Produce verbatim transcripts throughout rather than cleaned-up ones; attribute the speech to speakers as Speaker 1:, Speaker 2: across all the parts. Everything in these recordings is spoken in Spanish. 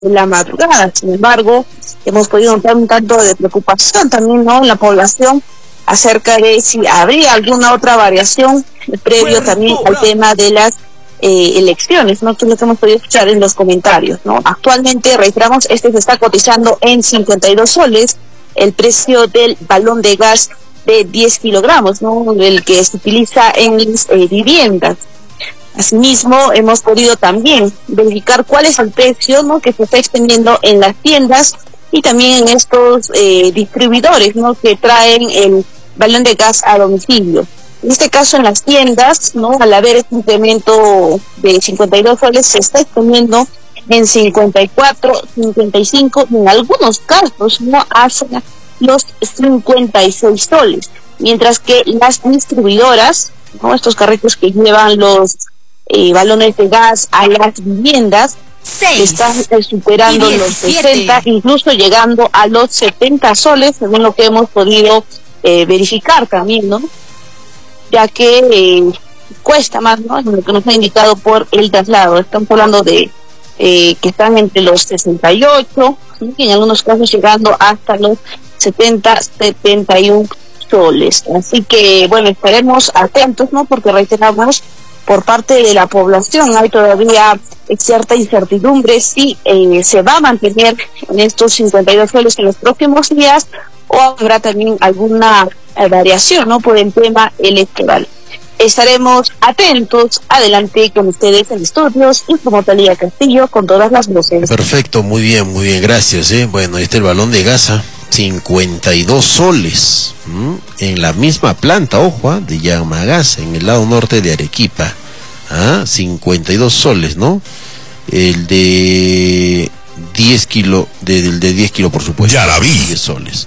Speaker 1: de la madrugada. Sin embargo, hemos podido notar un tanto de preocupación también, ¿no?, en la población acerca de si habría alguna otra variación previo también al tema de las eh, elecciones, ¿no?, que es lo que hemos podido escuchar en los comentarios, ¿no? Actualmente, reiteramos, este se está cotizando en cincuenta y dos soles, el precio del balón de gas de diez kilogramos, ¿no?, el que se utiliza en las eh, viviendas. Asimismo, hemos podido también verificar cuál es el precio, ¿no?, que se está extendiendo en las tiendas y también en estos eh, distribuidores, ¿no?, que traen el balón de gas a domicilio. En este caso, en las tiendas, ¿no?, al haber este incremento de cincuenta y dos soles, se está extendiendo en cincuenta y cuatro, cincuenta y cinco, y en algunos casos, ¿no?, hasta los cincuenta y seis soles. Mientras que las distribuidoras, ¿no?, estos carritos que llevan los eh, balones de gas a las viviendas, seis, están eh, superando los sesenta, incluso llegando a los setenta soles, según lo que hemos podido eh, verificar también, ¿no? Ya que eh, cuesta más, ¿no?, es lo que nos ha indicado por el traslado. Estamos hablando de eh, que están entre los sesenta y ocho, ¿sí?, y en algunos casos llegando hasta los setenta, setenta y uno soles. Así que, bueno, estaremos atentos, ¿no?, porque reiteramos, por parte de la población hay todavía cierta incertidumbre si eh, se va a mantener en estos cincuenta y dos soles en los próximos días o habrá también alguna eh, variación, ¿no?, por el tema electoral. Estaremos atentos. Adelante con ustedes en estudios y como Talía Castillo con todas las voces.
Speaker 2: Perfecto, muy bien, muy bien, gracias. ¿eh? Bueno, este es el balón de gasa, cincuenta y dos soles, ¿m? en la misma planta, ojo, ¿eh? de Yamagas, en el lado norte de Arequipa. ¿Ah? cincuenta y dos soles, ¿no? El de diez kilos, de, del de diez kilos, por supuesto.
Speaker 3: Ya la vi.
Speaker 2: diez soles.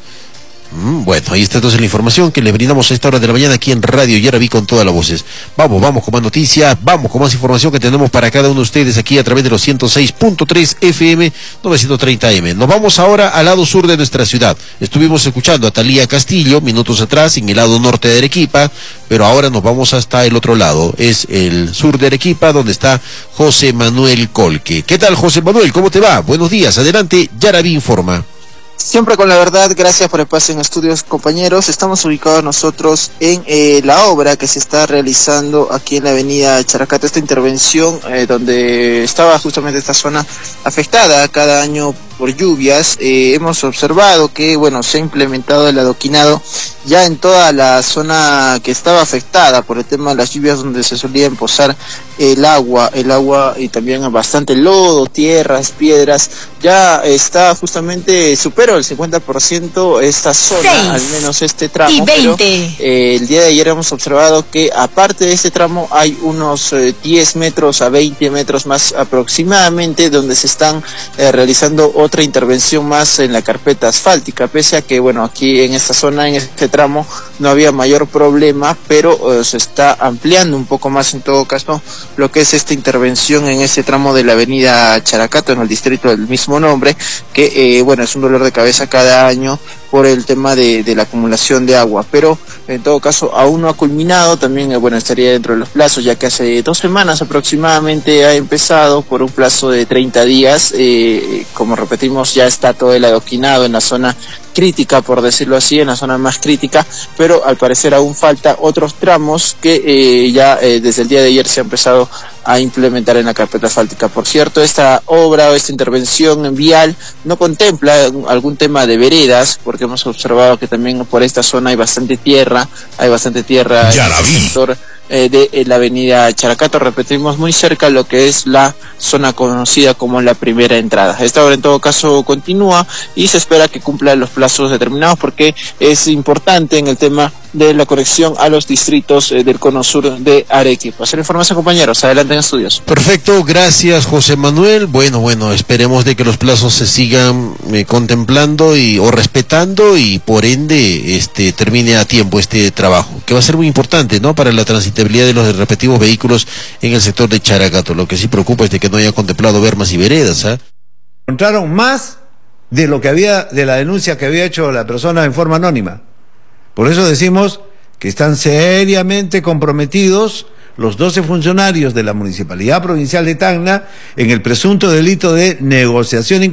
Speaker 2: Bueno, ahí está entonces la información que les brindamos a esta hora de la mañana aquí en Radio Yaraví con todas las voces. Vamos, vamos con más noticias, vamos con más información que tenemos para cada uno de ustedes aquí a través de los ciento seis punto tres F M novecientos treinta A M. Nos vamos ahora al lado sur de nuestra ciudad. Estuvimos escuchando a Talía Castillo minutos atrás en el lado norte de Arequipa, pero ahora nos vamos hasta el otro lado. Es el sur de Arequipa donde está José Manuel Colque. ¿Qué tal, José Manuel? ¿Cómo te va? Buenos días, adelante, Yaraví informa.
Speaker 4: Siempre con la verdad, gracias por el pase en estudios, compañeros. Estamos ubicados nosotros en eh, la obra que se está realizando aquí en la avenida Characato, esta intervención eh, donde estaba justamente esta zona afectada cada año por lluvias. Eh, hemos observado que, bueno, se ha implementado el adoquinado ya en toda la zona que estaba afectada por el tema de las lluvias, donde se solía emposar el agua, el agua y también bastante lodo, tierras, piedras. Ya está justamente, superó el cincuenta por ciento esta zona, al menos este tramo, pero eh, el día de ayer hemos observado que aparte de este tramo hay unos eh, diez metros a veinte metros más aproximadamente, donde se están eh, realizando otra intervención más en la carpeta asfáltica, pese a que, bueno, aquí en esta zona, en este tramo, no había mayor problema, pero eh, se está ampliando un poco más en todo caso lo que es esta intervención en este tramo de la avenida Characato, en el distrito del mismo nombre, que, eh, bueno, es un dolor de cabeza cada año por el tema de, de la acumulación de agua, pero en todo caso aún no ha culminado. También, eh, bueno, estaría dentro de los plazos, ya que hace dos semanas aproximadamente ha empezado por un plazo de treinta días, eh, como repetimos, ya está todo el adoquinado en la zona crítica, por decirlo así, en la zona más crítica, pero al parecer aún falta otros tramos que eh, ya eh, desde el día de ayer se ha empezado a implementar en la carpeta asfáltica. Por cierto, esta obra o esta intervención vial no contempla algún tema de veredas, porque hemos observado que también por esta zona hay bastante tierra, hay bastante tierra en el sector eh, de eh, la avenida Characato, repetimos, muy cerca a lo que es la zona conocida como la primera entrada. Esta obra en todo caso continúa y se espera que cumpla los plazos determinados, porque es importante en el tema de la conexión a los distritos eh, del cono sur de Arequipa. Hacer información, compañeros, adelante en estudios.
Speaker 2: Perfecto, gracias, José Manuel. Bueno, bueno, esperemos de que los plazos se sigan eh, contemplando y o respetando, y por ende este termine a tiempo este trabajo, que va a ser muy importante, ¿no?, para la transitabilidad de los respectivos vehículos en el sector de Characato. Lo que sí preocupa es de que no haya contemplado bermas y veredas, ¿ah? ¿eh?
Speaker 5: Encontraron más de lo que había, de la denuncia que había hecho la persona en forma anónima. Por eso decimos que están seriamente comprometidos los doce funcionarios de la Municipalidad Provincial de Tacna en el presunto delito de negociación